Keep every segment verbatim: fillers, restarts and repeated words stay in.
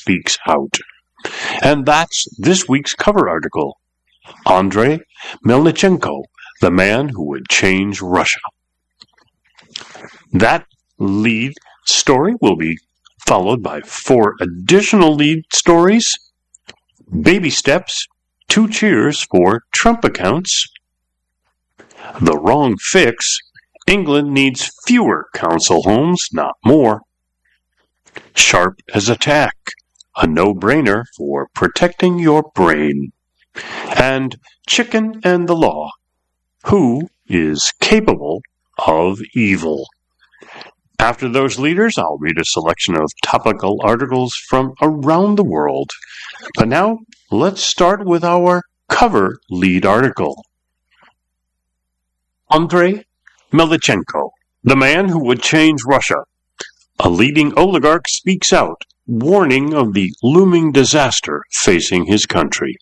speaks out. And that's this week's cover article. Andrei Melnichenko, the man who would change Russia. That lead story will be followed by four additional lead stories. Baby steps, two cheers for Trump accounts. The wrong fix, England needs fewer council homes, not more. Sharp as a tack, a no-brainer for protecting your brain. And Chicken and the Law, who is capable of evil? After those leaders, I'll read a selection of topical articles from around the world. But now, let's start with our cover lead article. Andrei Melnichenko, the man who would change Russia. A leading oligarch speaks out, warning of the looming disaster facing his country.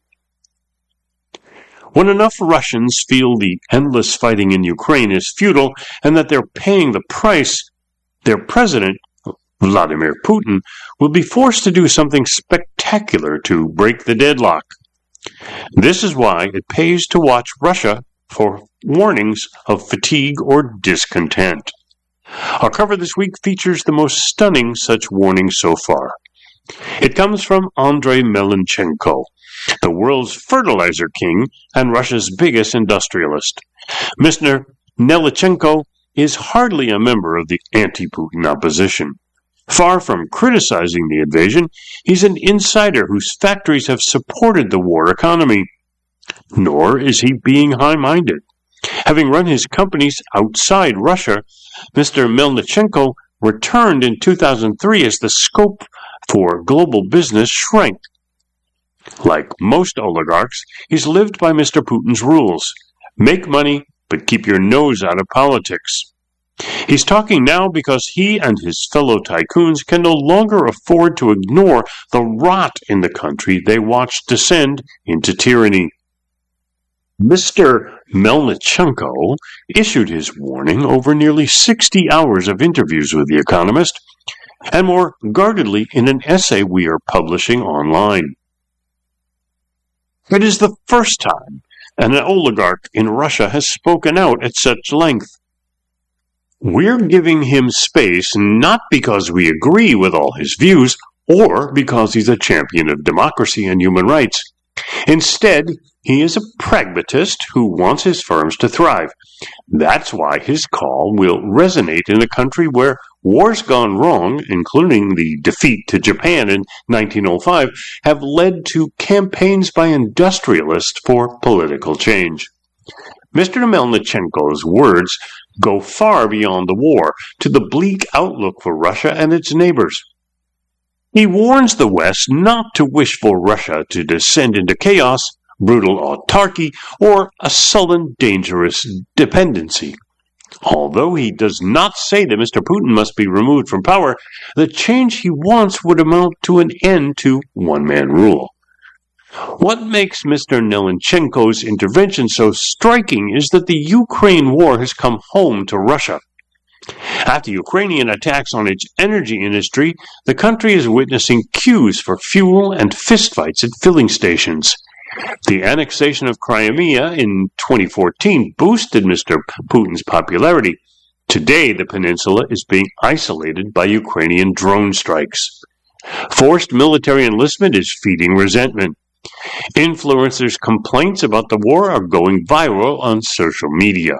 When enough Russians feel the endless fighting in Ukraine is futile and that they're paying the price, their president, Vladimir Putin, will be forced to do something spectacular to break the deadlock. This is why it pays to watch Russia for warnings of fatigue or discontent. Our cover this week features the most stunning such warning so far. It comes from Andrei Melnichenko, the world's fertilizer king and Russia's biggest industrialist. Mister Melnichenko is hardly a member of the anti-Putin opposition. Far from criticizing the invasion, he's an insider whose factories have supported the war economy. Nor is he being high-minded. Having run his companies outside Russia, Mister Melnichenko returned in two thousand three as the scope for global business shrank. Like most oligarchs, he's lived by Mister Putin's rules. Make money, but keep your nose out of politics. He's talking now because he and his fellow tycoons can no longer afford to ignore the rot in the country they watched descend into tyranny. Mister Melnichenko issued his warning over nearly sixty hours of interviews with The Economist, and more guardedly in an essay we are publishing online. It is the first time an oligarch in Russia has spoken out at such length. We're giving him space not because we agree with all his views or because he's a champion of democracy and human rights. Instead, he is a pragmatist who wants his firms to thrive. That's why his call will resonate in a country where wars gone wrong, including the defeat to Japan in nineteen oh five, have led to campaigns by industrialists for political change. Mister Melnichenko's words go far beyond the war to the bleak outlook for Russia and its neighbors. He warns the West not to wish for Russia to descend into chaos, brutal autarky, or a sullen, dangerous dependency. Although he does not say that Mister Putin must be removed from power, the change he wants would amount to an end to one-man rule. What makes Mister Melnichenko's intervention so striking is that the Ukraine war has come home to Russia. After Ukrainian attacks on its energy industry, the country is witnessing queues for fuel and fistfights at filling stations. The annexation of Crimea in twenty fourteen boosted Mister Putin's popularity. Today, the peninsula is being isolated by Ukrainian drone strikes. Forced military enlistment is feeding resentment. Influencers' complaints about the war are going viral on social media.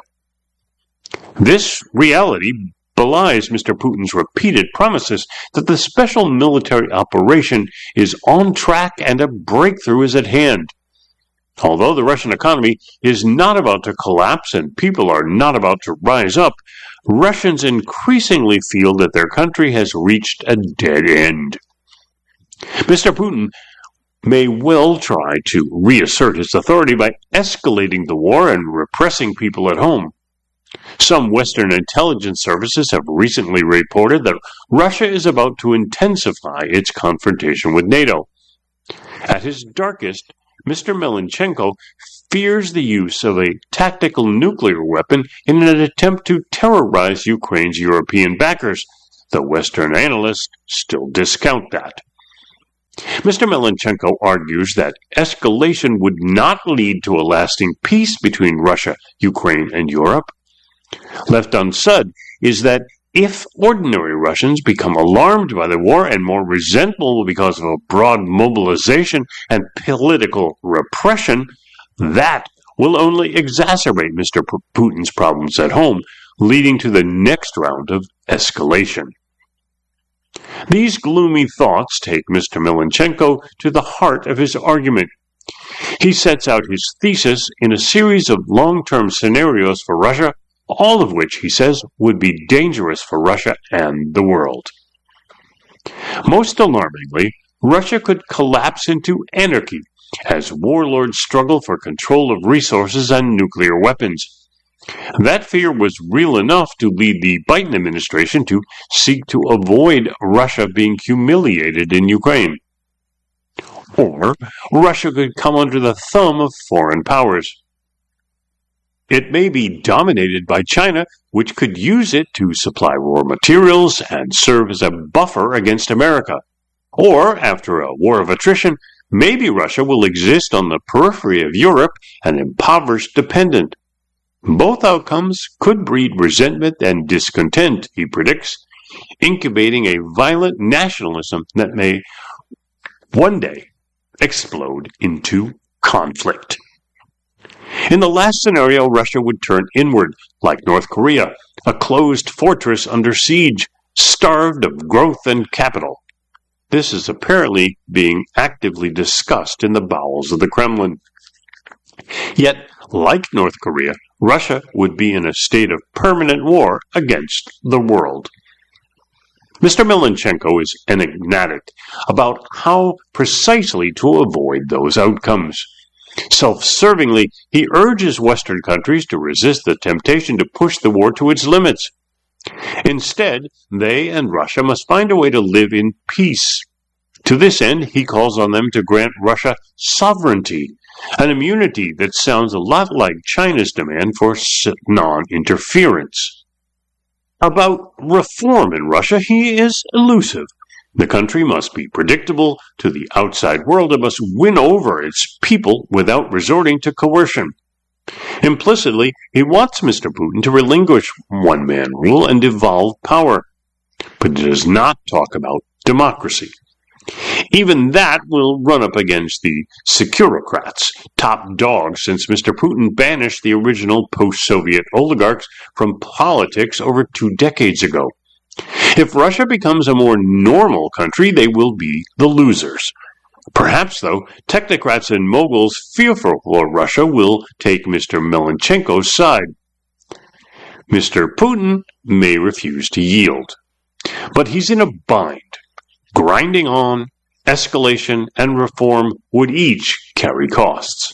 This reality belies Mister Putin's repeated promises that the special military operation is on track and a breakthrough is at hand. Although the Russian economy is not about to collapse and people are not about to rise up, Russians increasingly feel that their country has reached a dead end. Mister Putin may well try to reassert his authority by escalating the war and repressing people at home. Some Western intelligence services have recently reported that Russia is about to intensify its confrontation with NATO. At his darkest, Mister Melnichenko fears the use of a tactical nuclear weapon in an attempt to terrorize Ukraine's European backers, though Western analysts still discount that. Mister Melenchenko argues that escalation would not lead to a lasting peace between Russia, Ukraine, and Europe. Left unsaid is that if ordinary Russians become alarmed by the war and more resentful because of a broad mobilization and political repression, that will only exacerbate Mister Putin's problems at home, leading to the next round of escalation. These gloomy thoughts take Mister Melenchenko to the heart of his argument. He sets out his thesis in a series of long-term scenarios for Russia, all of which, he says, would be dangerous for Russia and the world. Most alarmingly, Russia could collapse into anarchy as warlords struggle for control of resources and nuclear weapons. That fear was real enough to lead the Biden administration to seek to avoid Russia being humiliated in Ukraine. Or Russia could come under the thumb of foreign powers. It may be dominated by China, which could use it to supply raw materials and serve as a buffer against America. Or, after a war of attrition, maybe Russia will exist on the periphery of Europe, an impoverished dependent. Both outcomes could breed resentment and discontent, he predicts, incubating a violent nationalism that may one day explode into conflict. In the last scenario, Russia would turn inward, like North Korea, a closed fortress under siege, starved of growth and capital. This is apparently being actively discussed in the bowels of the Kremlin. Yet, like North Korea, Russia would be in a state of permanent war against the world. Mister Melenchenko is enigmatic about how precisely to avoid those outcomes. Self-servingly, he urges Western countries to resist the temptation to push the war to its limits. Instead, they and Russia must find a way to live in peace. To this end, he calls on them to grant Russia sovereignty, an immunity that sounds a lot like China's demand for non-interference. About reform in Russia, he is elusive. The country must be predictable to the outside world and must win over its people without resorting to coercion. Implicitly, he wants Mister Putin to relinquish one-man rule and devolve power, but he does not talk about democracy. Even that will run up against the Securocrats, top dogs since Mister Putin banished the original post-Soviet oligarchs from politics over two decades ago. If Russia becomes a more normal country, they will be the losers. Perhaps, though, technocrats and moguls fearful for Russia will take Mister Melenchenko's side. Mister Putin may refuse to yield, but he's in a bind. Grinding on, escalation, and reform would each carry costs.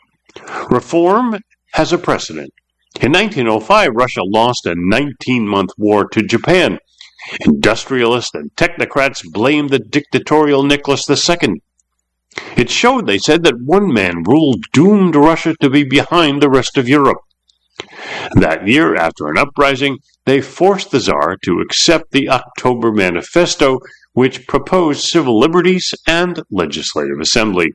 Reform has a precedent. In nineteen oh five, Russia lost a nineteen-month war to Japan. Industrialists and technocrats blamed the dictatorial Nicholas the Second. It showed, they said, that one-man rule doomed Russia to be behind the rest of Europe. That year, after an uprising, they forced the Tsar to accept the October Manifesto, which proposed civil liberties and legislative assembly.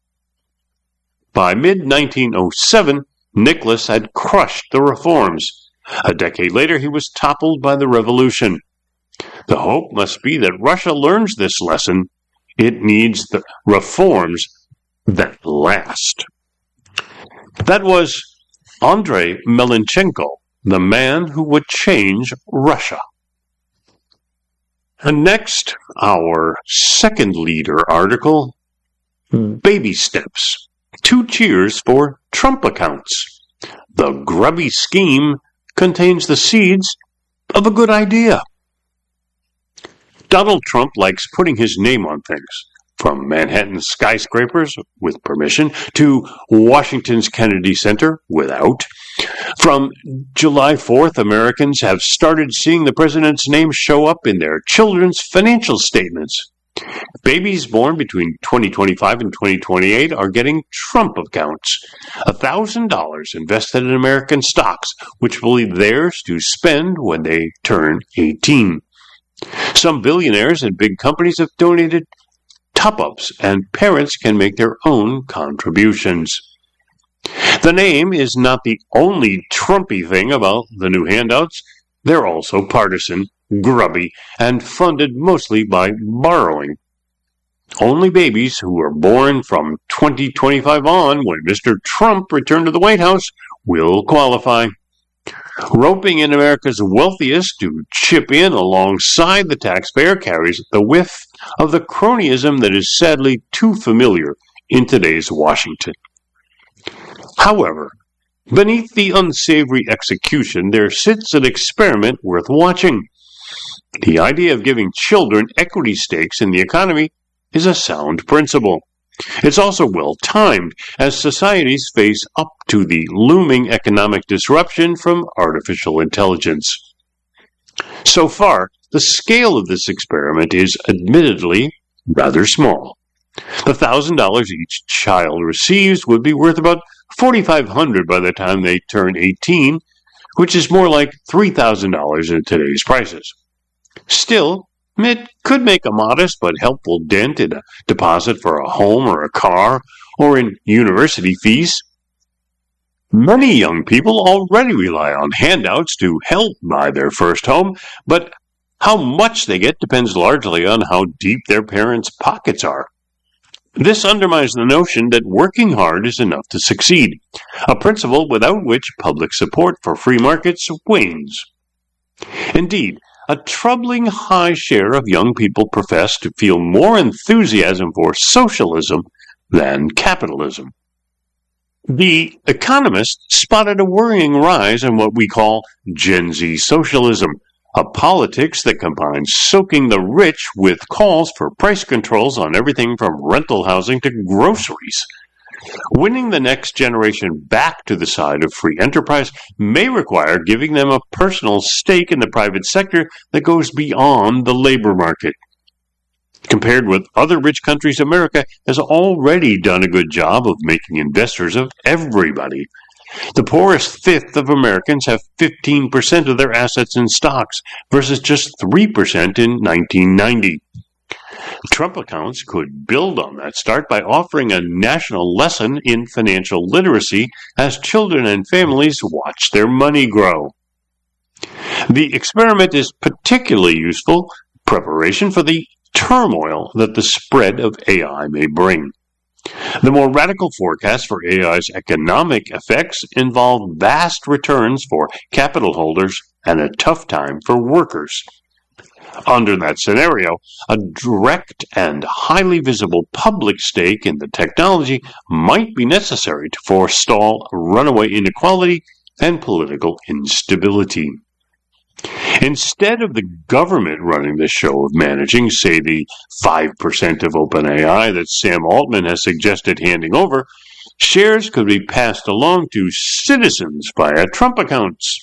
By mid nineteen oh seven, Nicholas had crushed the reforms. A decade later, he was toppled by the revolution. The hope must be that Russia learns this lesson. It needs the reforms that last. That was Andrei Melenchenko, the man who would change Russia. And next, our second leader article, Baby Steps. Two cheers for Trump accounts. The grubby scheme contains the seeds of a good idea. Donald Trump likes putting his name on things, from Manhattan skyscrapers with permission to Washington's Kennedy Center without. From July fourth, Americans have started seeing the president's name show up in their children's financial statements. Babies born between twenty twenty-five and twenty twenty-eight are getting Trump accounts, one thousand dollars invested in American stocks, which will be theirs to spend when they turn eighteen. Some billionaires and big companies have donated top-ups, and parents can make their own contributions. The name is not the only Trumpy thing about the new handouts. They're also partisan, grubby, and funded mostly by borrowing. Only babies who were born from twenty twenty-five on, when Mister Trump returned to the White House, will qualify. Roping in America's wealthiest to chip in alongside the taxpayer carries the whiff of the cronyism that is sadly too familiar in today's Washington. However, beneath the unsavory execution, there sits an experiment worth watching. The idea of giving children equity stakes in the economy is a sound principle. It's also well-timed, as societies face up to the looming economic disruption from artificial intelligence. So far, the scale of this experiment is admittedly rather small. The one thousand dollars each child receives would be worth about four thousand five hundred dollars by the time they turn eighteen, which is more like three thousand dollars in today's prices. Still, it could make a modest but helpful dent in a deposit for a home or a car, or in university fees. Many young people already rely on handouts to help buy their first home, but how much they get depends largely on how deep their parents' pockets are. This undermines the notion that working hard is enough to succeed, a principle without which public support for free markets wanes. Indeed, a troubling high share of young people profess to feel more enthusiasm for socialism than capitalism. The Economist spotted a worrying rise in what we call Gen Z socialism, a politics that combines soaking the rich with calls for price controls on everything from rental housing to groceries. Winning the next generation back to the side of free enterprise may require giving them a personal stake in the private sector that goes beyond the labor market. Compared with other rich countries, America has already done a good job of making investors of everybody. The poorest fifth of Americans have fifteen percent of their assets in stocks versus just three percent in nineteen ninety. Trump accounts could build on that start by offering a national lesson in financial literacy as children and families watch their money grow. The experiment is particularly useful preparation for the turmoil that the spread of A I may bring. The more radical forecasts for A I's economic effects involve vast returns for capital holders and a tough time for workers. Under that scenario, a direct and highly visible public stake in the technology might be necessary to forestall runaway inequality and political instability. Instead of the government running the show of managing, say, the five percent of OpenAI that Sam Altman has suggested handing over, shares could be passed along to citizens via Trump accounts.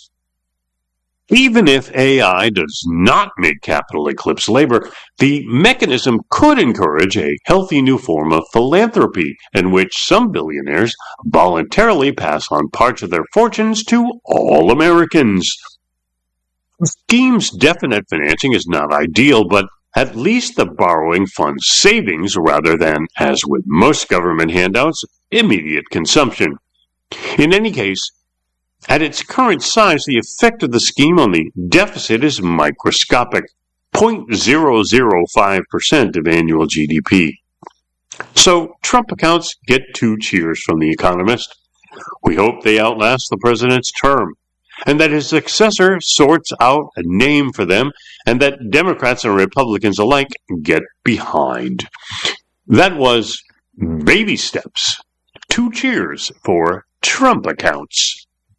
Even if A I does not make capital eclipse labor, the mechanism could encourage a healthy new form of philanthropy in which some billionaires voluntarily pass on parts of their fortunes to all Americans. The scheme's definite financing is not ideal, but at least the borrowing funds savings rather than, as with most government handouts, immediate consumption. In any case, at its current size, the effect of the scheme on the deficit is microscopic, zero point zero zero five percent of annual G D P. So Trump accounts get two cheers from The Economist. We hope they outlast the president's term, and that his successor sorts out a name for them, and that Democrats and Republicans alike get behind. That was Baby Steps. Two cheers for Trump accounts.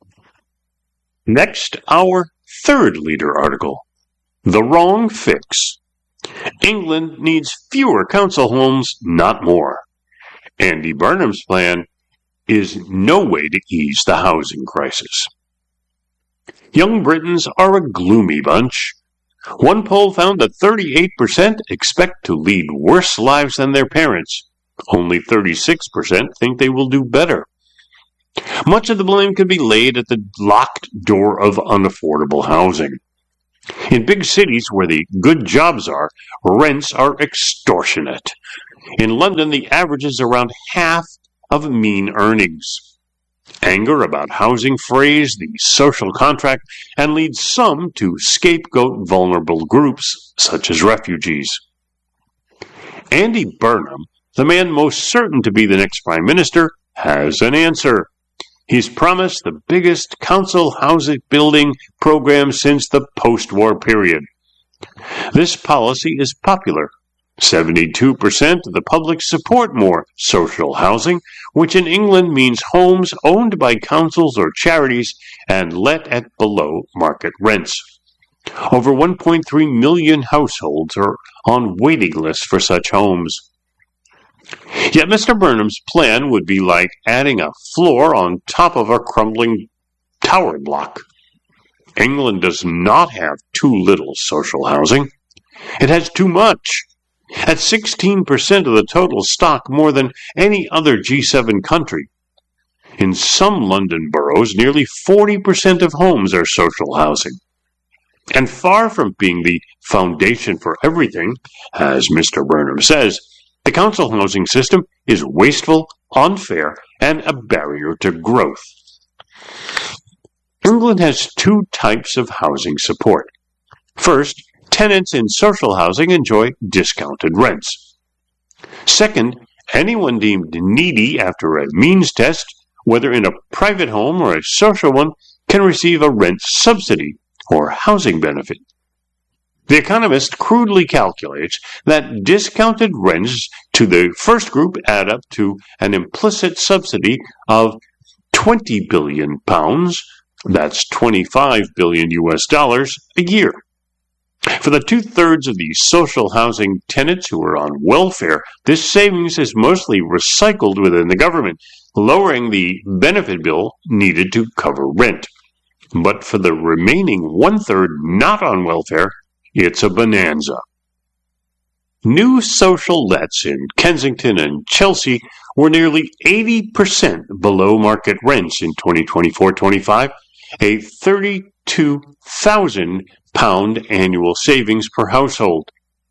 Next, our third leader article, The Wrong Fix. England needs fewer council homes, not more. Andy Burnham's plan is no way to ease the housing crisis. Young Britons are a gloomy bunch. One poll found that thirty-eight percent expect to lead worse lives than their parents. Only thirty-six percent think they will do better. Much of the blame can be laid at the locked door of unaffordable housing. In big cities where the good jobs are, rents are extortionate. In London, the average is around half of mean earnings. Anger about housing frays the social contract and leads some to scapegoat vulnerable groups such as refugees. Andy Burnham, the man most certain to be the next Prime Minister, has an answer. He's promised the biggest council housing building program since the post-war period. This policy is popular. seventy-two percent of the public support more social housing, which in England means homes owned by councils or charities and let at below market rents. Over one point three million households are on waiting lists for such homes. Yet Mister Burnham's plan would be like adding a floor on top of a crumbling tower block. England does not have too little social housing. It has too much. At sixteen percent of the total stock, more than any other G seven country. In some London boroughs, nearly forty percent of homes are social housing. And far from being the foundation for everything, as Mister Burnham says, the council housing system is wasteful, unfair, and a barrier to growth. England has two types of housing support. First, tenants in social housing enjoy discounted rents. Second, anyone deemed needy after a means test, whether in a private home or a social one, can receive a rent subsidy or housing benefit. The Economist crudely calculates that discounted rents to the first group add up to an implicit subsidy of twenty billion pounds, that's twenty-five billion U S dollars, a year. For the two-thirds of the social housing tenants who are on welfare, this savings is mostly recycled within the government, lowering the benefit bill needed to cover rent. But for the remaining one-third not on welfare, it's a bonanza. New social lets in Kensington and Chelsea were nearly eighty percent below market rents in twenty twenty-four twenty-five, a thirty-two thousand pound annual savings per household.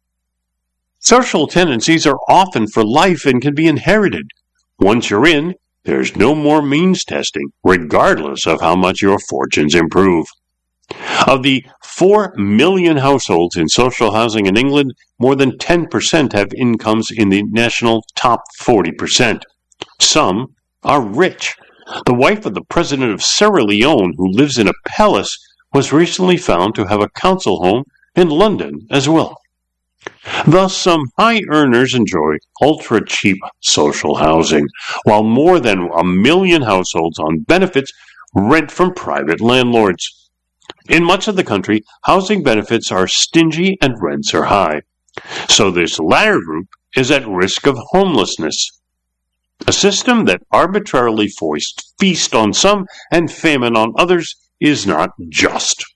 Social tenancies are often for life and can be inherited. Once you're in, there's no more means testing, regardless of how much your fortunes improve. Of the four million households in social housing in England, more than ten percent have incomes in the national top forty percent. Some are rich. The wife of the president of Sierra Leone, who lives in a palace, was recently found to have a council home in London as well. Thus, some high earners enjoy ultra-cheap social housing, while more than a million households on benefits rent from private landlords. In much of the country, housing benefits are stingy and rents are high. So this latter group is at risk of homelessness. A system that arbitrarily foists feast on some and famine on others is not just.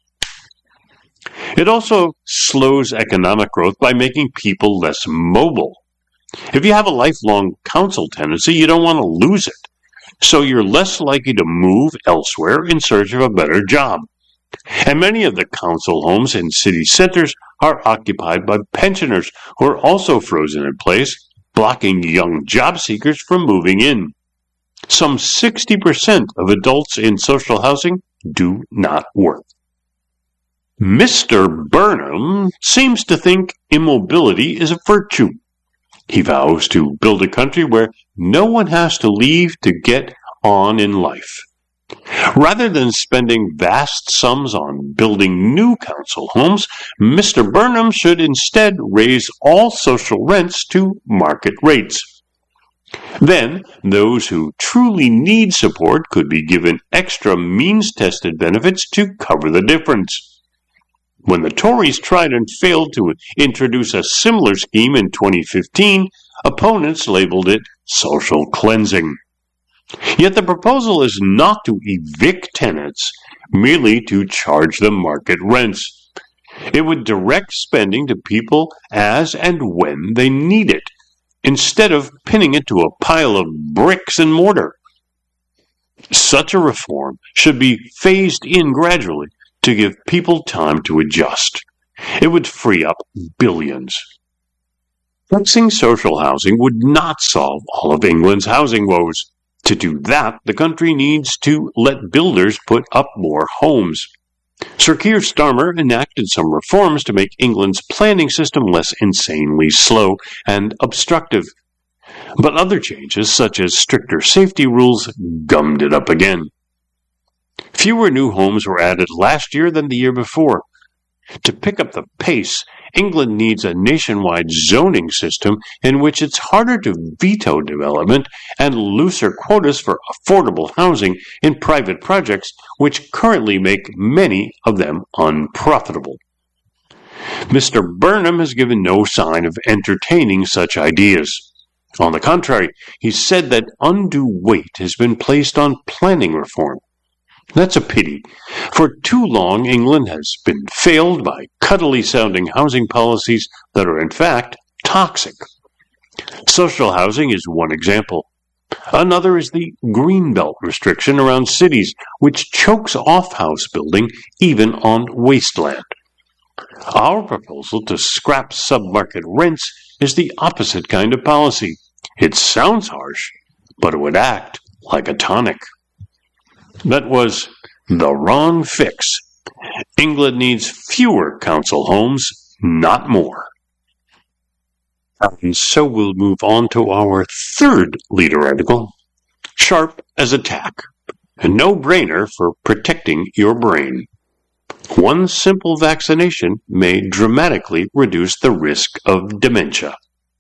It also slows economic growth by making people less mobile. If you have a lifelong council tenancy, you don't want to lose it. So you're less likely to move elsewhere in search of a better job. And many of the council homes in city centers are occupied by pensioners who are also frozen in place, blocking young job seekers from moving in. Some sixty percent of adults in social housing do not work. Mister Burnham seems to think immobility is a virtue. He vows to build a country where no one has to leave to get on in life. Rather than spending vast sums on building new council homes, Mister Burnham should instead raise all social rents to market rates. Then, those who truly need support could be given extra means-tested benefits to cover the difference. When the Tories tried and failed to introduce a similar scheme in twenty fifteen, opponents labeled it social cleansing. Yet the proposal is not to evict tenants, merely to charge them market rents. It would direct spending to people as and when they need it, instead of pinning it to a pile of bricks and mortar. Such a reform should be phased in gradually to give people time to adjust. It would free up billions. Fixing social housing would not solve all of England's housing woes. To do that, the country needs to let builders put up more homes. Sir Keir Starmer enacted some reforms to make England's planning system less insanely slow and obstructive. But other changes, such as stricter safety rules, gummed it up again. Fewer new homes were added last year than the year before. To pick up the pace, England needs a nationwide zoning system in which it's harder to veto development and looser quotas for affordable housing in private projects, which currently make many of them unprofitable. Mister Burnham has given no sign of entertaining such ideas. On the contrary, he said that undue weight has been placed on planning reform. That's a pity. For too long, England has been failed by cuddly-sounding housing policies that are in fact toxic. Social housing is one example. Another is the greenbelt restriction around cities, which chokes off house building even on wasteland. Our proposal to scrap submarket rents is the opposite kind of policy. It sounds harsh, but it would act like a tonic. That was the wrong fix. England needs fewer council homes, not more. And so we'll move on to our third leader article, Sharp as a Tack, a no-brainer for protecting your brain. One simple vaccination may dramatically reduce the risk of dementia.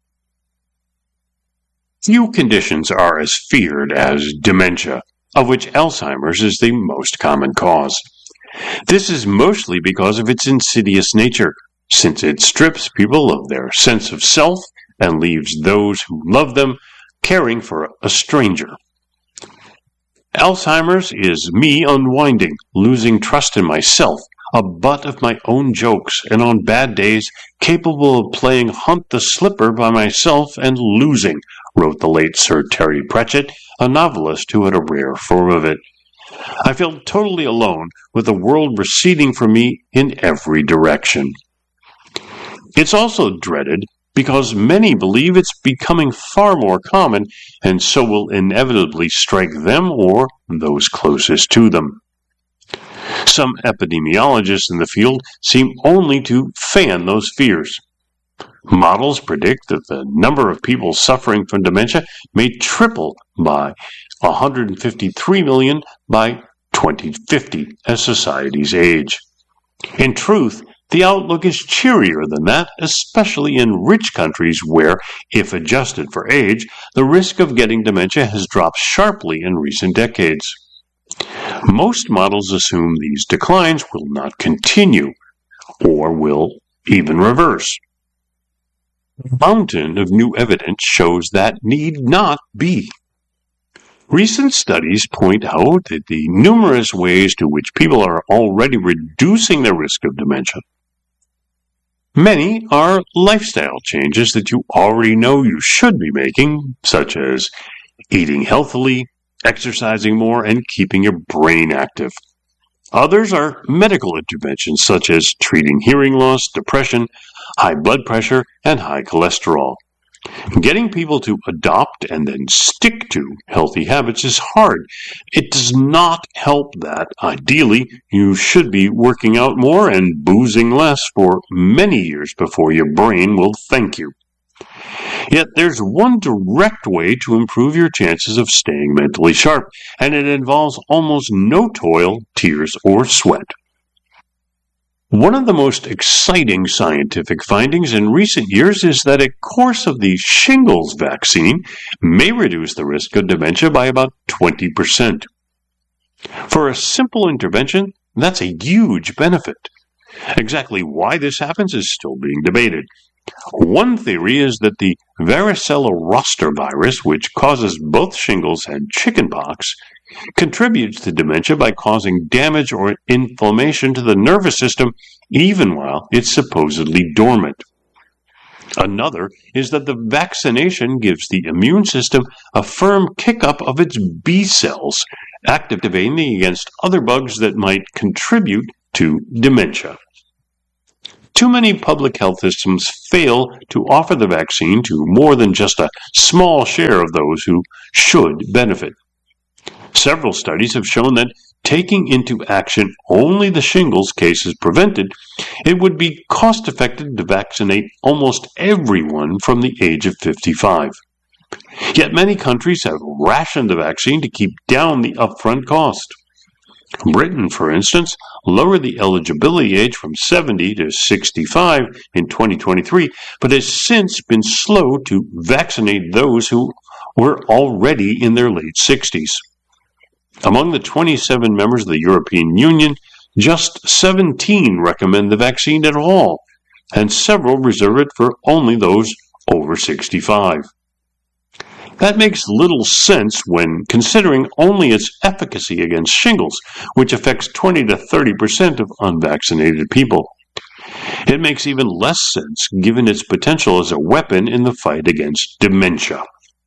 Few conditions are as feared as dementia, of which Alzheimer's is the most common cause. This is mostly because of its insidious nature, since it strips people of their sense of self and leaves those who love them caring for a stranger. Alzheimer's is me unwinding, losing trust in myself, a butt of my own jokes, and on bad days capable of playing Hunt the Slipper by myself and losing, wrote the late Sir Terry Pratchett, a novelist who had a rare form of it. I felt totally alone, with the world receding from me in every direction. It's also dreaded because many believe it's becoming far more common, and so will inevitably strike them or those closest to them. Some epidemiologists in the field seem only to fan those fears. Models predict that the number of people suffering from dementia may triple by one hundred fifty-three million by twenty fifty as societies age. In truth, the outlook is cheerier than that, especially in rich countries where, if adjusted for age, the risk of getting dementia has dropped sharply in recent decades. Most models assume these declines will not continue, or will even reverse. A mountain of new evidence shows that need not be. Recent studies point out that the numerous ways to which people are already reducing their risk of dementia. Many are lifestyle changes that you already know you should be making, such as eating healthily, exercising more, and keeping your brain active. Others are medical interventions, such as treating hearing loss, depression, high blood pressure, and high cholesterol. Getting people to adopt and then stick to healthy habits is hard. It does not help that, ideally, you should be working out more and boozing less for many years before your brain will thank you. Yet there's one direct way to improve your chances of staying mentally sharp, and it involves almost no toil, tears, or sweat. One of the most exciting scientific findings in recent years is that a course of the shingles vaccine may reduce the risk of dementia by about twenty percent. For a simple intervention, that's a huge benefit. Exactly why this happens is still being debated. One theory is that the varicella zoster virus, which causes both shingles and chickenpox, contributes to dementia by causing damage or inflammation to the nervous system even while it's supposedly dormant. Another is that the vaccination gives the immune system a firm kick-up of its B cells, activating against other bugs that might contribute to dementia. too many public health systems fail to offer the vaccine to more than just a small share of those who should benefit. Several studies have shown that taking into action only the shingles cases prevented, it would be cost-effective to vaccinate almost everyone from the age of fifty-five. Yet many countries have rationed the vaccine to keep down the upfront cost. Britain, for instance, lowered the eligibility age from seventy to sixty-five in twenty twenty-three, but has since been slow to vaccinate those who were already in their late sixties. Among the twenty-seven members of the European Union, just seventeen recommend the vaccine at all, and several reserve it for only those over sixty-five. That makes little sense when considering only its efficacy against shingles, which affects twenty to thirty percent of unvaccinated people. It makes even less sense given its potential as a weapon in the fight against dementia.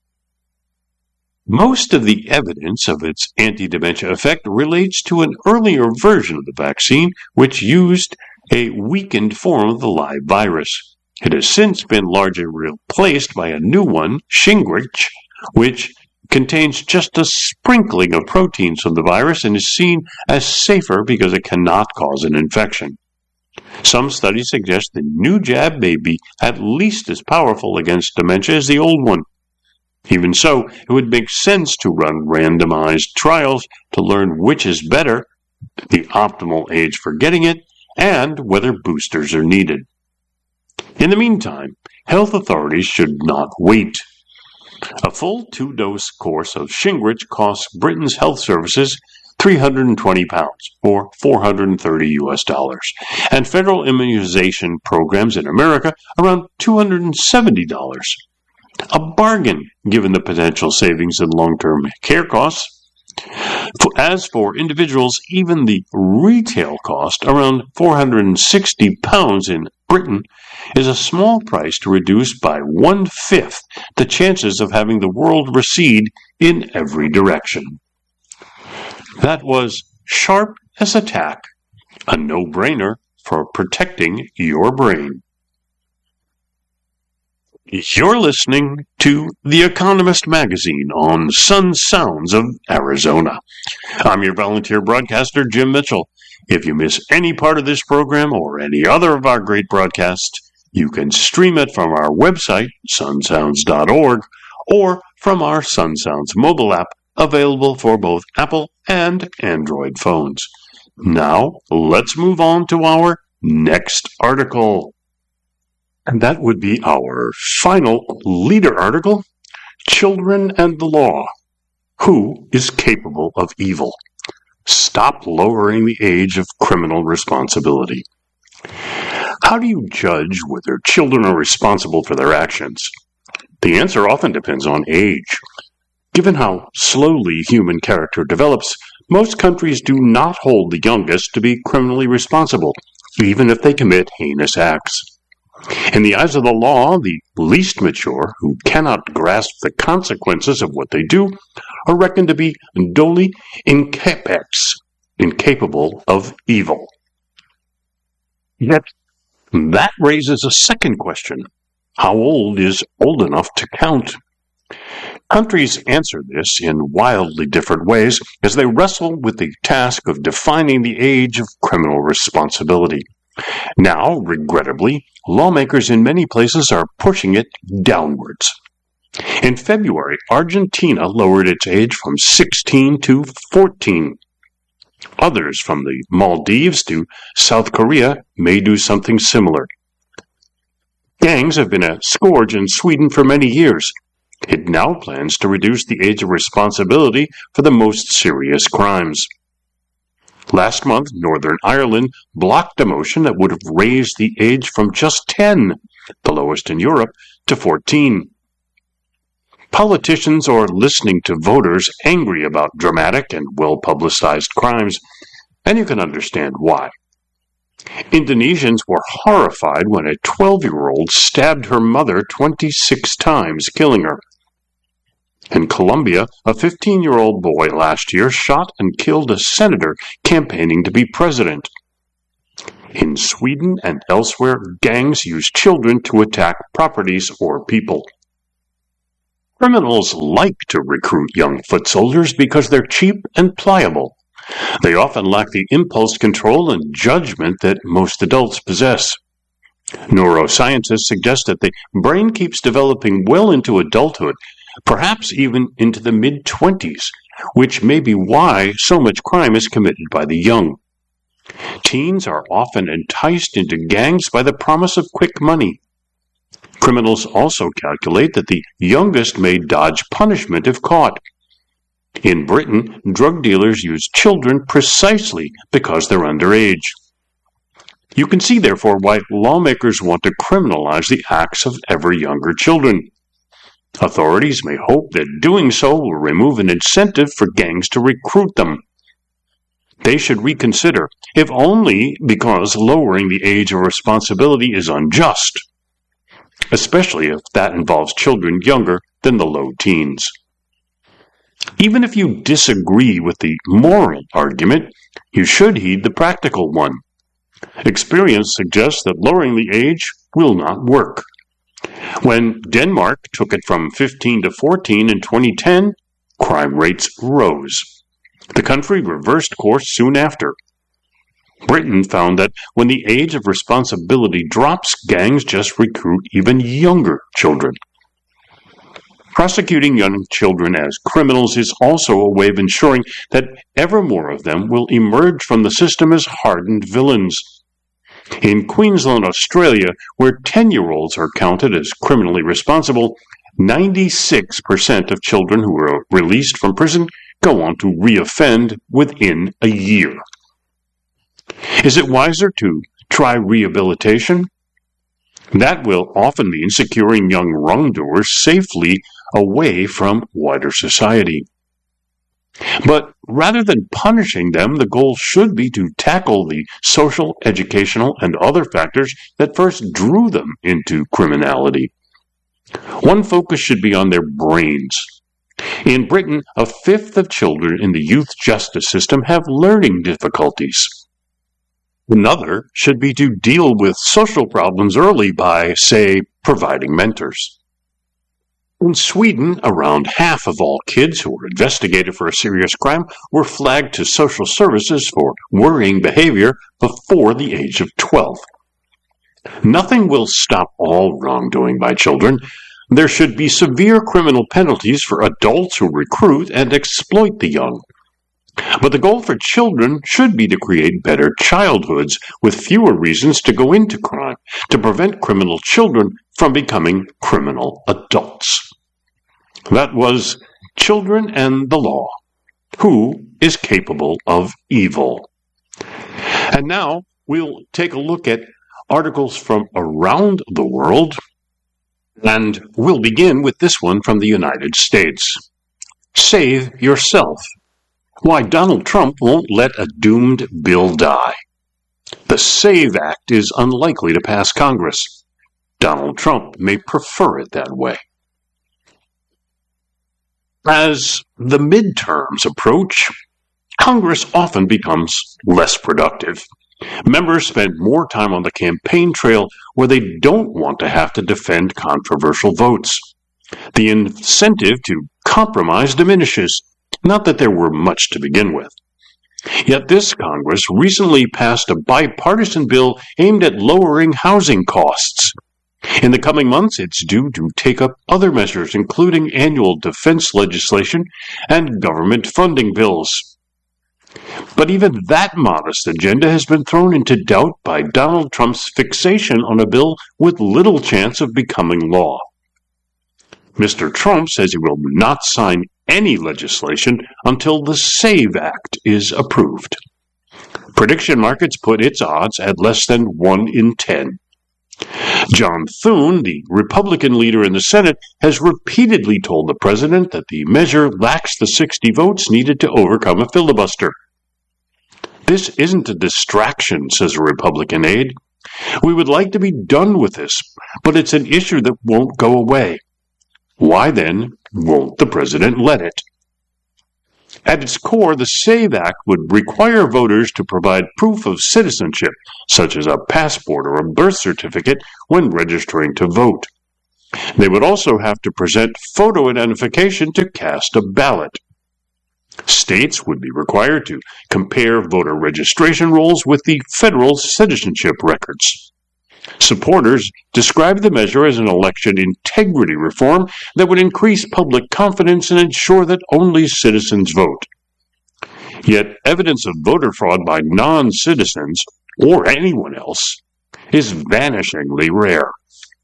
Most of the evidence of its anti-dementia effect relates to an earlier version of the vaccine, which used a weakened form of the live virus. It has since been largely replaced by a new one, Shingrix, which contains just a sprinkling of proteins from the virus and is seen as safer because it cannot cause an infection. Some studies suggest the new jab may be at least as powerful against dementia as the old one. Even so, it would make sense to run randomized trials to learn which is better, the optimal age for getting it, and whether boosters are needed. In the meantime, health authorities should not wait. A full two-dose course of Shingrix costs Britain's health services three hundred twenty pounds, or four hundred thirty U S dollars, and federal immunization programs in America around two hundred seventy dollars. A bargain, given the potential savings in long-term care costs. As for individuals, even the retail cost, around four hundred sixty pounds in Britain, is a small price to reduce by one-fifth the chances of having the world recede in every direction. That was Sharp as a Tack, a no-brainer for protecting your brain. You're listening to The Economist magazine on Sun Sounds of Arizona. I'm your volunteer broadcaster, Jim Mitchell. If you miss any part of this program or any other of our great broadcasts, you can stream it from our website, sun sounds dot org, or from our Sun Sounds mobile app, available for both Apple and Android phones. Now, let's move on to our next article. And that would be our final leader article, Children and the Law. Who is capable of evil? Stop lowering the age of criminal responsibility. How do you judge whether children are responsible for their actions? The answer often depends on age. Given how slowly human character develops, most countries do not hold the youngest to be criminally responsible, even if they commit heinous acts. In the eyes of the law, the least mature, who cannot grasp the consequences of what they do, are reckoned to be doli incapax, incapable of evil. Yet, that raises a second question. How old is old enough to count? Countries answer this in wildly different ways as they wrestle with the task of defining the age of criminal responsibility. Now, regrettably, lawmakers in many places are pushing it downwards. In February, Argentina lowered its age from sixteen to fourteen. Others, from the Maldives to South Korea, may do something similar. Gangs have been a scourge in Sweden for many years. It now plans to reduce the age of responsibility for the most serious crimes. Last month, Northern Ireland blocked a motion that would have raised the age from just ten, the lowest in Europe, to fourteen. Politicians are listening to voters angry about dramatic and well-publicized crimes, and you can understand why. Indonesians were horrified when a twelve-year-old stabbed her mother twenty-six times, killing her. In Colombia, a fifteen-year-old boy last year shot and killed a senator campaigning to be president. In Sweden and elsewhere, gangs use children to attack properties or people. Criminals like to recruit young foot soldiers because they're cheap and pliable. They often lack the impulse control and judgment that most adults possess. Neuroscientists suggest that the brain keeps developing well into adulthood, perhaps even into the mid-twenties, which may be why so much crime is committed by the young. Teens are often enticed into gangs by the promise of quick money. Criminals also calculate that the youngest may dodge punishment if caught. In Britain, drug dealers use children precisely because they're underage. You can see, therefore, why lawmakers want to criminalize the acts of ever younger children. Authorities may hope that doing so will remove an incentive for gangs to recruit them. They should reconsider, if only because lowering the age of responsibility is unjust, especially if that involves children younger than the low teens. Even if you disagree with the moral argument, you should heed the practical one. Experience suggests that lowering the age will not work. When Denmark took it from fifteen to fourteen in twenty ten, crime rates rose. The country reversed course soon after. Britain found that when the age of responsibility drops, gangs just recruit even younger children. Prosecuting young children as criminals is also a way of ensuring that ever more of them will emerge from the system as hardened villains. In Queensland, Australia, where ten-year-olds are counted as criminally responsible, ninety-six percent of children who are released from prison go on to reoffend within a year. Is it wiser to try rehabilitation? That will often mean securing young wrongdoers safely away from wider society. But rather than punishing them, the goal should be to tackle the social, educational, and other factors that first drew them into criminality. One focus should be on their brains. In Britain, a fifth of children in the youth justice system have learning difficulties. Another should be to deal with social problems early by, say, providing mentors. In Sweden, around half of all kids who were investigated for a serious crime were flagged to social services for worrying behavior before the age of twelve. Nothing will stop all wrongdoing by children. There should be severe criminal penalties for adults who recruit and exploit the young. But the goal for children should be to create better childhoods with fewer reasons to go into crime, to prevent criminal children from becoming criminal adults. That was Children and the Law. Who is capable of evil? And now we'll take a look at articles from around the world, and we'll begin with this one from the United States. Save yourself. Why Donald Trump won't let a doomed bill die. The SAVE Act is unlikely to pass Congress. Donald Trump may prefer it that way. As the midterms approach, Congress often becomes less productive. Members spend more time on the campaign trail where they don't want to have to defend controversial votes. The incentive to compromise diminishes. Not that there were much to begin with. Yet this Congress recently passed a bipartisan bill aimed at lowering housing costs. In the coming months, it's due to take up other measures, including annual defense legislation and government funding bills. But even that modest agenda has been thrown into doubt by Donald Trump's fixation on a bill with little chance of becoming law. Mister Trump says he will not sign any legislation until the SAVE Act is approved. Prediction markets put its odds at less than one in ten. John Thune, the Republican leader in the Senate, has repeatedly told the president that the measure lacks the sixty votes needed to overcome a filibuster. This isn't a distraction, says a Republican aide. We would like to be done with this, but it's an issue that won't go away. Why then won't the president let it? At its core, the SAVE Act would require voters to provide proof of citizenship, such as a passport or a birth certificate, when registering to vote. They would also have to present photo identification to cast a ballot. States would be required to compare voter registration rolls with the federal citizenship records. Supporters described the measure as an election integrity reform that would increase public confidence and ensure that only citizens vote. Yet evidence of voter fraud by non-citizens, or anyone else, is vanishingly rare.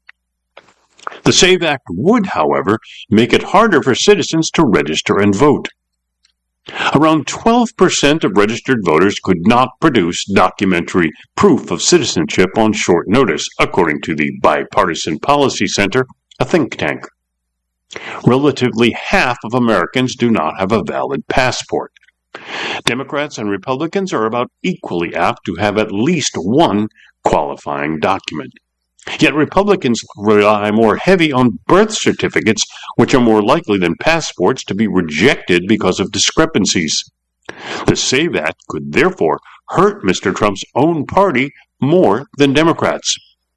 The SAVE Act would, however, make it harder for citizens to register and vote. Around twelve percent of registered voters could not produce documentary proof of citizenship on short notice, according to the Bipartisan Policy Center, a think tank. Relatively half of Americans do not have a valid passport. Democrats and Republicans are about equally apt to have at least one qualifying document. Yet Republicans rely more heavy on birth certificates, which are more likely than passports to be rejected because of discrepancies. The SAVE Act could therefore hurt Mister Trump's own party more than Democrats.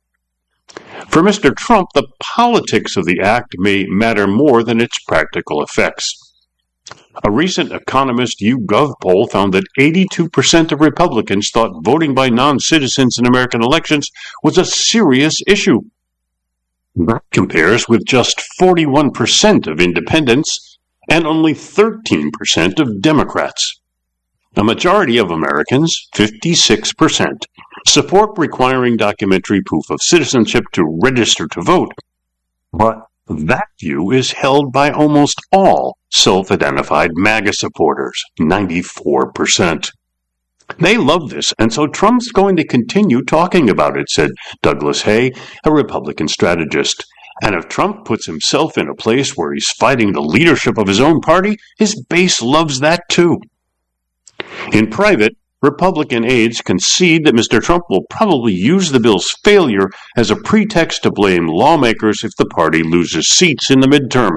For Mister Trump, the politics of the act may matter more than its practical effects. A recent Economist YouGov poll found that eighty-two percent of Republicans thought voting by non-citizens in American elections was a serious issue. That compares with just forty-one percent of independents and only thirteen percent of Democrats. A majority of Americans, fifty-six percent, support requiring documentary proof of citizenship to register to vote, but that view is held by almost all self-identified MAGA supporters, ninety-four percent. They love this, and so Trump's going to continue talking about it, said Douglas Hay, a Republican strategist. And if Trump puts himself in a place where he's fighting the leadership of his own party, his base loves that too. In private, Republican aides concede that Mister Trump will probably use the bill's failure as a pretext to blame lawmakers if the party loses seats in the midterm.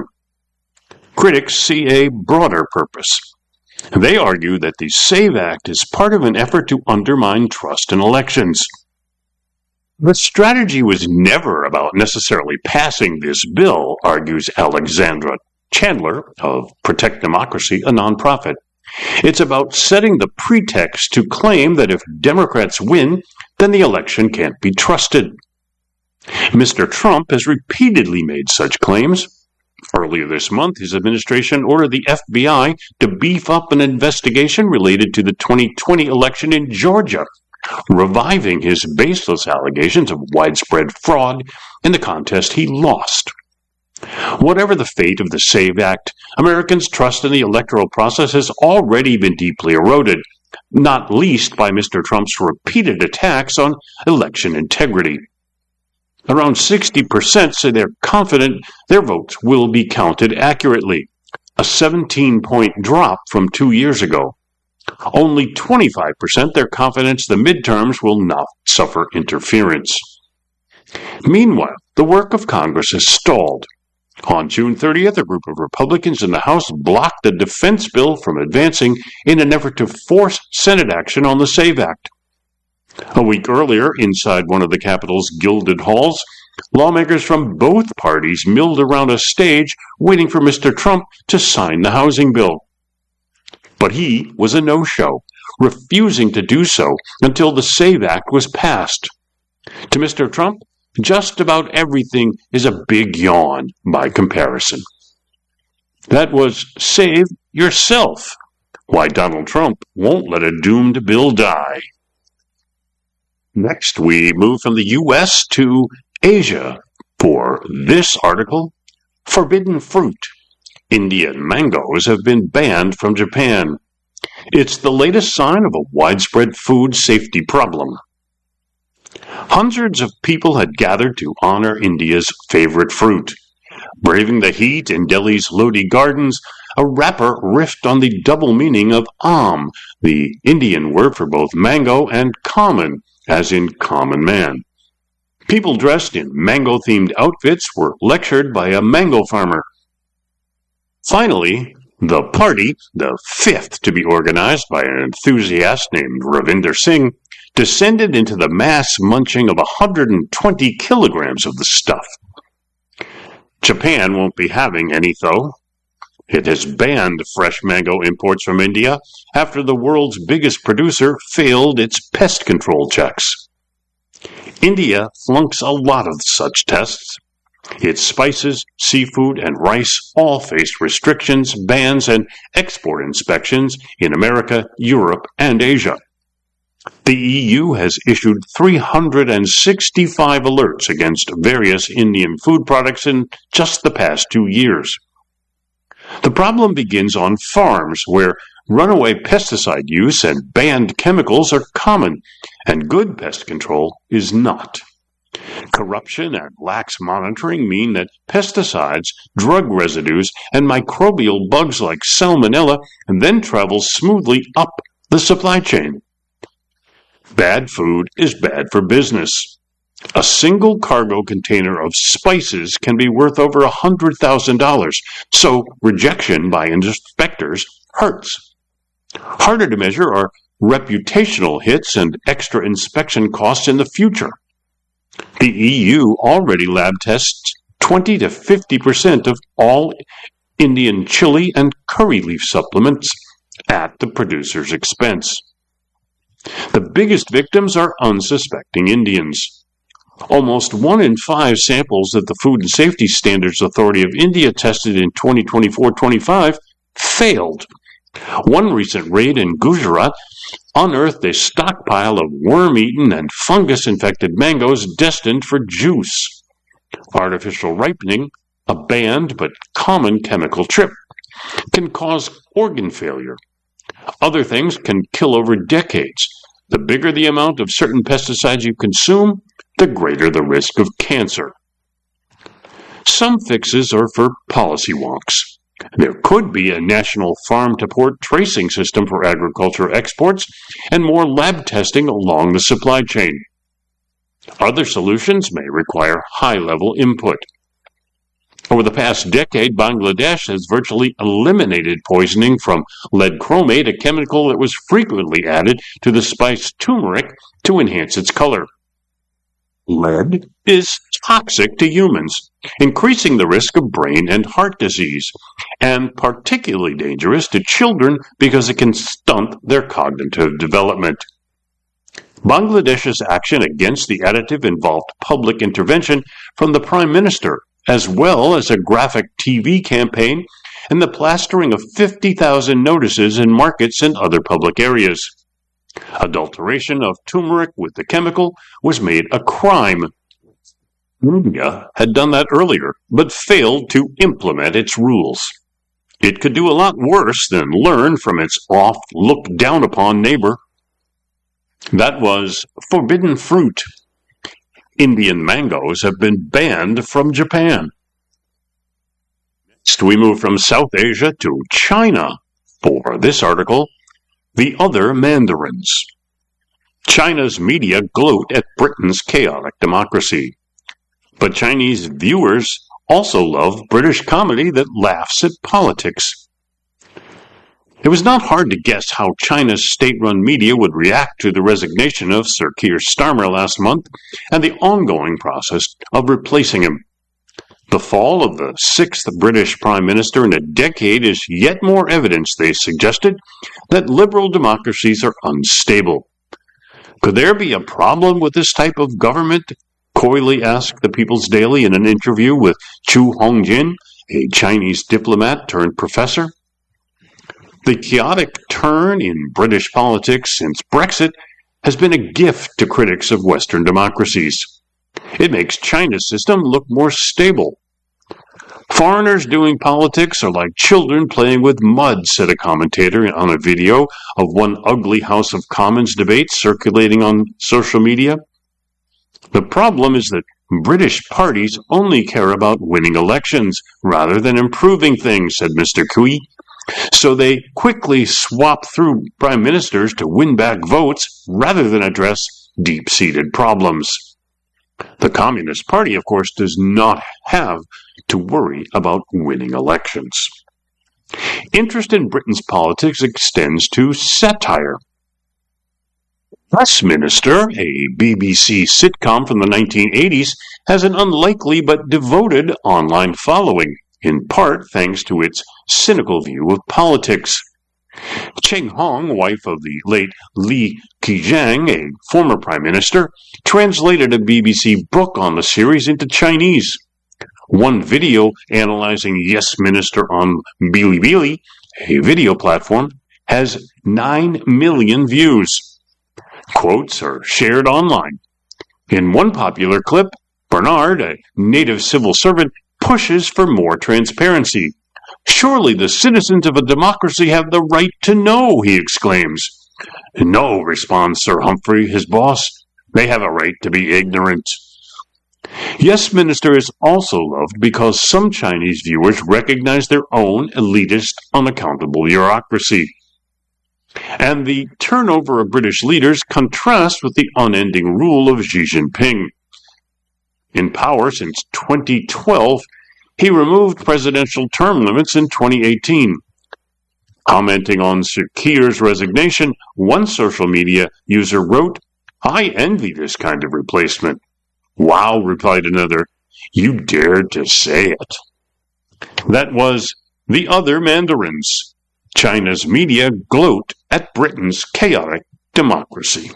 Critics see a broader purpose. They argue that the SAVE Act is part of an effort to undermine trust in elections. The strategy was never about necessarily passing this bill, argues Alexandra Chandler of Protect Democracy, a nonprofit. It's about setting the pretext to claim that if Democrats win, then the election can't be trusted. Mister Trump has repeatedly made such claims. Earlier this month, his administration ordered the F B I to beef up an investigation related to the twenty twenty election in Georgia, reviving his baseless allegations of widespread fraud in the contest he lost. Whatever the fate of the SAVE Act, Americans' trust in the electoral process has already been deeply eroded, not least by Mister Trump's repeated attacks on election integrity. Around sixty percent say they're confident their votes will be counted accurately, a seventeen-point drop from two years ago. Only twenty-five percent they're confident the midterms will not suffer interference. Meanwhile, the work of Congress has stalled. On June thirtieth, a group of Republicans in the House blocked the defense bill from advancing in an effort to force Senate action on the SAVE Act. A week earlier, inside one of the Capitol's gilded halls, lawmakers from both parties milled around a stage waiting for Mister Trump to sign the housing bill. But he was a no-show, refusing to do so until the SAVE Act was passed. To Mister Trump, just about everything is a big yawn by comparison. That was Save Yourself, Why Donald Trump Won't Let a Doomed Bill Die. Next, we move from the U S to Asia for this article, Forbidden Fruit. Indian mangoes have been banned from Japan. It's the latest sign of a widespread food safety problem. Hundreds of people had gathered to honor India's favorite fruit. Braving the heat in Delhi's Lodi Gardens, a rapper riffed on the double meaning of Aam, the Indian word for both mango and common, as in common man. People dressed in mango-themed outfits were lectured by a mango farmer. Finally, The party, the fifth to be organized by an enthusiast named Ravinder Singh, descended into the mass munching of one hundred twenty kilograms of the stuff. Japan won't be having any, though. It has banned fresh mango imports from India after the world's biggest producer failed its pest control checks. India flunks a lot of such tests. Its spices, seafood, and rice all faced restrictions, bans, and export inspections in America, Europe, and Asia. The E U has issued three hundred sixty-five alerts against various Indian food products in just the past two years. The problem begins on farms where runaway pesticide use and banned chemicals are common, and good pest control is not. Corruption and lax monitoring mean that pesticides, drug residues, and microbial bugs like salmonella then travel smoothly up the supply chain. Bad food is bad for business. A single cargo container of spices can be worth over one hundred thousand dollars, so rejection by inspectors hurts. Harder to measure are reputational hits and extra inspection costs in the future. The E U already lab tests twenty to fifty percent of all Indian chili and curry leaf supplements at the producer's expense. The biggest victims are unsuspecting Indians. Almost one in five samples that the Food and Safety Standards Authority of India tested in twenty twenty-four twenty-five failed. One recent raid in Gujarat unearthed a stockpile of worm-eaten and fungus-infected mangoes destined for juice. Artificial ripening, a banned but common chemical trip, can cause organ failure. Other things can kill over decades. The bigger the amount of certain pesticides you consume, the greater the risk of cancer. Some fixes are for policy wonks. There could be a national farm-to-port tracing system for agriculture exports and more lab testing along the supply chain. Other solutions may require high-level input. Over the past decade, Bangladesh has virtually eliminated poisoning from lead chromate, a chemical that was frequently added to the spice turmeric to enhance its color. Lead is toxic to humans, increasing the risk of brain and heart disease, and particularly dangerous to children because it can stunt their cognitive development. Bangladesh's action against the additive involved public intervention from the Prime Minister, as well as a graphic T V campaign and the plastering of fifty thousand notices in markets and other public areas. Adulteration of turmeric with the chemical was made a crime. India had done that earlier, but failed to implement its rules. It could do a lot worse than learn from its oft looked down upon neighbor. That was forbidden fruit. Indian mangoes have been banned from Japan. Next, we move from South Asia to China for this article, The Other Mandarins. China's media gloat at Britain's chaotic democracy. But Chinese viewers also love British comedy that laughs at politics. It was not hard to guess how China's state-run media would react to the resignation of Sir Keir Starmer last month and the ongoing process of replacing him. The fall of the sixth British Prime Minister in a decade is yet more evidence, they suggested, that liberal democracies are unstable. Could there be a problem with this type of government? Coyly asked the People's Daily in an interview with Chu Hongjin, a Chinese diplomat turned professor. The chaotic turn in British politics since Brexit has been a gift to critics of Western democracies. It makes China's system look more stable. Foreigners doing politics are like children playing with mud, said a commentator on a video of one ugly House of Commons debate circulating on social media. The problem is that British parties only care about winning elections rather than improving things, said Mister Cui. So they quickly swap through prime ministers to win back votes rather than address deep-seated problems. The Communist Party, of course, does not have to worry about winning elections. interest in Britain's politics extends to satire. Westminster, a B B C sitcom from the nineteen eighties, has an unlikely but devoted online following, in part thanks to its cynical view of politics. Cheng Hong, wife of the late Li Keqiang, a former prime minister, translated a B B C book on the series into Chinese. One video analyzing Yes Minister on Bilibili, a video platform, has nine million views. Quotes are shared online. In one popular clip, Bernard, a native civil servant, pushes for more transparency. "Surely the citizens of a democracy have the right to know," he exclaims. "No," responds Sir Humphrey, his boss. "They have a right to be ignorant." Yes Minister is also loved because some Chinese viewers recognize their own elitist, unaccountable bureaucracy. And the turnover of British leaders contrasts with the unending rule of Xi Jinping. In power since twenty twelve, he removed presidential term limits in twenty eighteen. Commenting on Sir Keir's resignation, one social media user wrote, "I envy this kind of replacement." "Wow," replied another, "you dared to say it." That was The Other Mandarins. China's media gloat at Britain's chaotic democracy.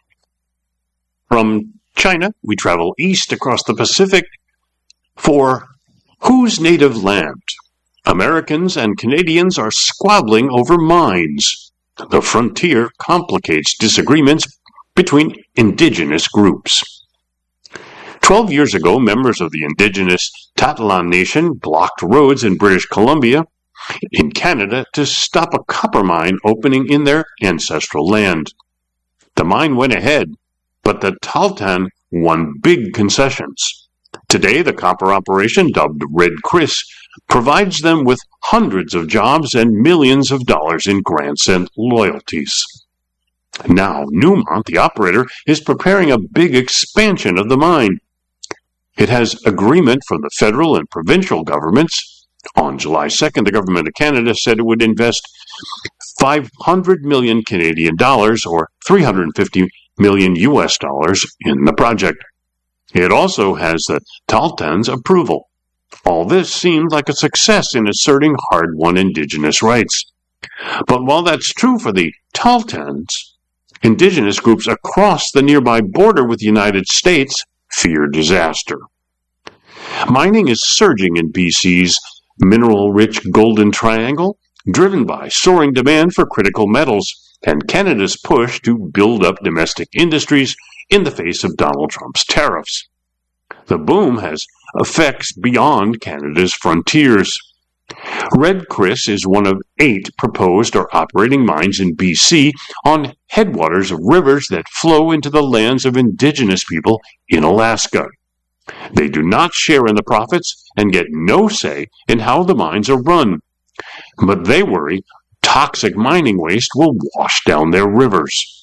From China, we travel east across the Pacific for whose native land? Americans and Canadians are squabbling over mines. The frontier complicates disagreements between indigenous groups. Twelve years ago, members of the indigenous Tatlan Nation blocked roads in British Columbia in Canada to stop a copper mine opening in their ancestral land. The mine went ahead, but the Tahltan won big concessions. Today, the copper operation, dubbed Red Chris, provides them with hundreds of jobs and millions of dollars in grants and loyalties. Now, Newmont, the operator, is preparing a big expansion of the mine. It has agreement from the federal and provincial governments. On July second, the Government of Canada said it would invest five hundred million Canadian dollars, or three hundred fifty million U S dollars, in the project. It also has the Tahltan's approval. All this seemed like a success in asserting hard-won Indigenous rights. But while that's true for the Tahltans, Indigenous groups across the nearby border with the United States fear disaster. Mining is surging in B C's mineral-rich Golden Triangle, driven by soaring demand for critical metals and Canada's push to build up domestic industries in the face of Donald Trump's tariffs. The boom has effects beyond Canada's frontiers. Red Chris is one of eight proposed or operating mines in B C on headwaters of rivers that flow into the lands of Indigenous people in Alaska. They do not share in the profits and get no say in how the mines are run. But they worry toxic mining waste will wash down their rivers.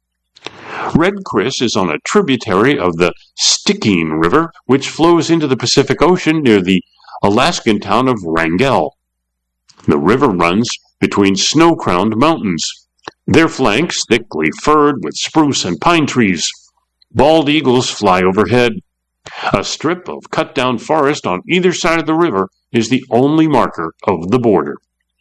Red Chris is on a tributary of the Stikine River, which flows into the Pacific Ocean near the Alaskan town of Wrangell. The river runs between snow-crowned mountains, their flanks thickly furred with spruce and pine trees. Bald eagles fly overhead. A strip of cut-down forest on either side of the river is the only marker of the border.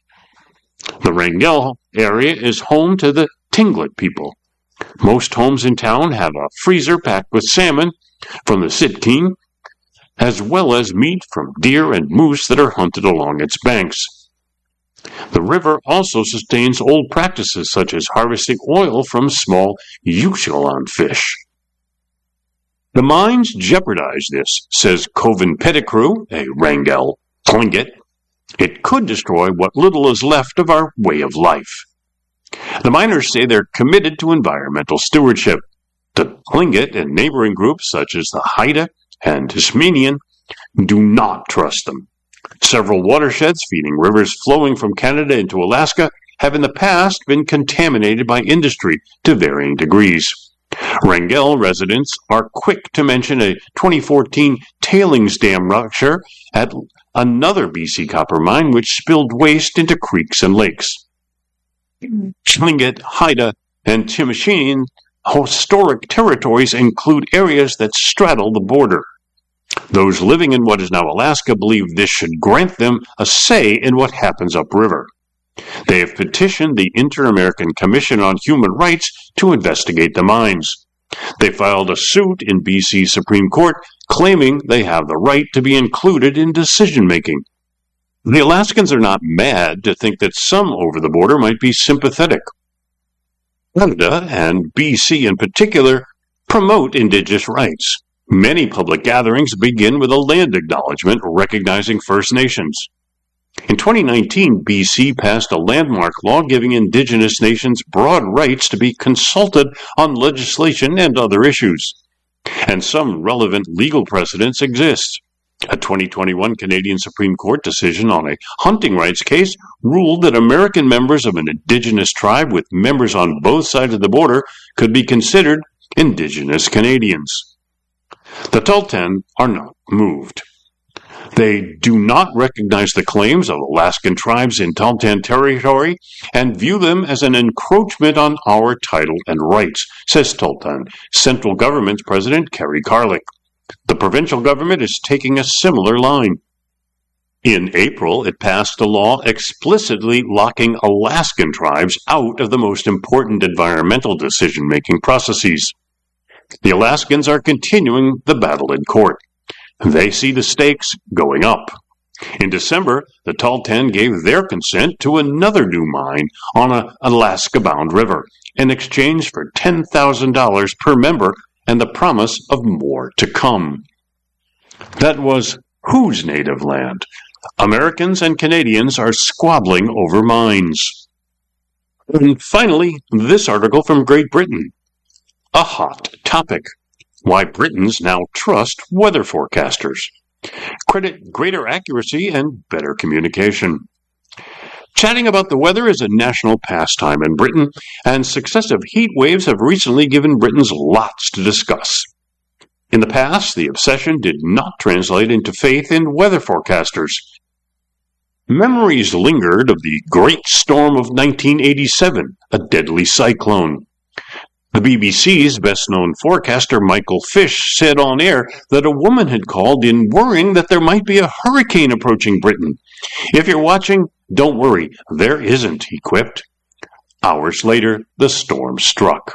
The Wrangell area is home to the Tlingit people. Most homes in town have a freezer packed with salmon from the Sitkin, as well as meat from deer and moose that are hunted along its banks. The river also sustains old practices such as harvesting oil from small Uxalan fish. The mines jeopardize this, says Coven Pettigrew, a Wrangell Tlingit. It could destroy what little is left of our way of life. The miners say they're committed to environmental stewardship. The Tlingit and neighboring groups such as the Haida and Tasmanian do not trust them. Several watersheds feeding rivers flowing from Canada into Alaska have in the past been contaminated by industry to varying degrees. Wrangell residents are quick to mention a twenty fourteen tailings dam rupture at another B C copper mine which spilled waste into creeks and lakes. Tlingit, Haida, and Tsimshian historic territories include areas that straddle the border. Those living in what is now Alaska believe this should grant them a say in what happens upriver. They have petitioned the Inter-American Commission on Human Rights to investigate the mines. They filed a suit in B C Supreme Court claiming they have the right to be included in decision-making. The Alaskans are not mad to think that some over the border might be sympathetic. Canada, and B C in particular, promote Indigenous rights. Many public gatherings begin with a land acknowledgement recognizing First Nations. In twenty nineteen, B C passed a landmark law giving Indigenous nations broad rights to be consulted on legislation and other issues. And some relevant legal precedents exist. A twenty twenty-one Canadian Supreme Court decision on a hunting rights case ruled that American members of an Indigenous tribe with members on both sides of the border could be considered Indigenous Canadians. The Tahltan are not moved. They do not recognize the claims of Alaskan tribes in Tahltan territory and view them as an encroachment on our title and rights, says Tahltan Central Government's President Kerry Karlik. The provincial government is taking a similar line. In April, it passed a law explicitly locking Alaskan tribes out of the most important environmental decision-making processes. The Alaskans are continuing the battle in court. They see the stakes going up. In December, the Tahltan gave their consent to another new mine on an Alaska-bound river in exchange for ten thousand dollars per member and the promise of more to come. That was whose native land? Americans and Canadians are squabbling over mines. And finally, this article from Great Britain. A hot topic. Why Britons now trust weather forecasters. Credit greater accuracy and better communication. Chatting about the weather is a national pastime in Britain, and successive heat waves have recently given Britons lots to discuss. In the past, the obsession did not translate into faith in weather forecasters. Memories lingered of the Great Storm of nineteen eighty-seven, a deadly cyclone. The B B C's best-known forecaster Michael Fish said on air that a woman had called in worrying that there might be a hurricane approaching Britain. If you're watching, don't worry, there isn't, he quipped. Hours later, the storm struck.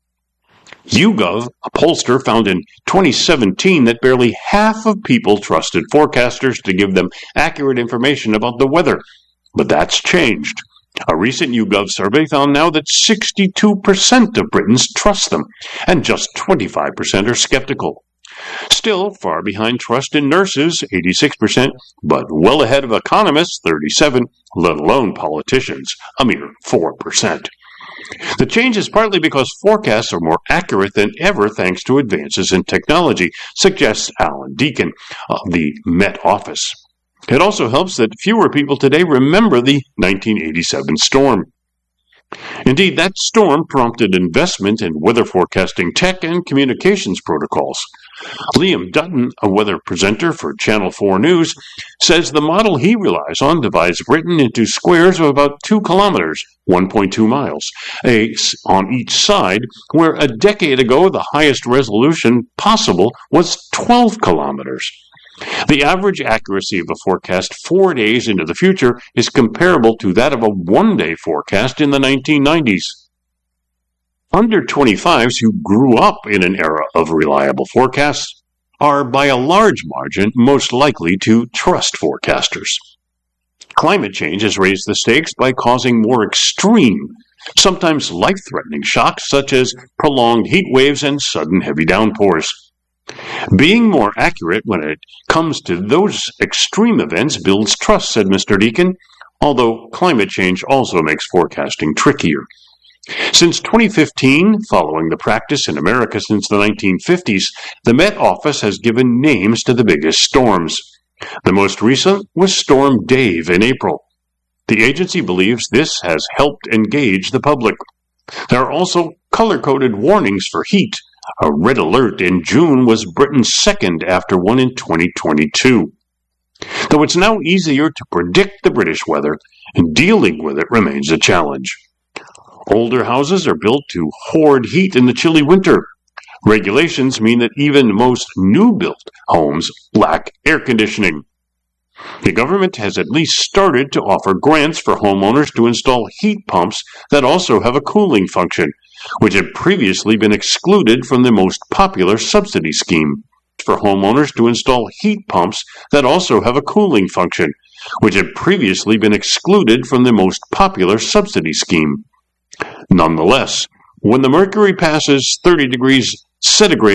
YouGov, a pollster, found in twenty seventeen that barely half of people trusted forecasters to give them accurate information about the weather. But that's changed. A recent YouGov survey found now that sixty-two percent of Britons trust them, and just twenty-five percent are skeptical. Still far behind trust in nurses, eighty-six percent, but well ahead of economists, thirty-seven percent, let alone politicians, a mere four percent. The change is partly because forecasts are more accurate than ever thanks to advances in technology, suggests Alan Deacon of the Met Office. It also helps that fewer people today remember the nineteen eighty-seven storm. Indeed, that storm prompted investment in weather forecasting tech and communications protocols. Liam Dutton, a weather presenter for Channel four News, says the model he relies on divides Britain into squares of about two kilometers, one point two miles, a, on each side, where a decade ago the highest resolution possible was twelve kilometers. The average accuracy of a forecast four days into the future is comparable to that of a one-day forecast in the nineteen nineties. Under twenty-fives who grew up in an era of reliable forecasts are, by a large margin, most likely to trust forecasters. Climate change has raised the stakes by causing more extreme, sometimes life-threatening shocks such as prolonged heat waves and sudden heavy downpours. Being more accurate when it comes to those extreme events builds trust, said Mister Deacon, although climate change also makes forecasting trickier. Since twenty fifteen, following the practice in America since the nineteen fifties, the Met Office has given names to the biggest storms. The most recent was Storm Dave in April. The agency believes this has helped engage the public. There are also color-coded warnings for heat. A red alert in June was Britain's second after one in twenty twenty-two. Though it's now easier to predict the British weather, dealing with it remains a challenge. Older houses are built to hoard heat in the chilly winter. Regulations mean that even most new-built homes lack air conditioning. The government has at least started to offer grants for homeowners to install heat pumps that also have a cooling function, which had previously been excluded from the most popular subsidy scheme. For homeowners to install heat pumps that also have a cooling function, which had previously been excluded from the most popular subsidy scheme. Nonetheless, when the mercury passes thirty degrees centigrade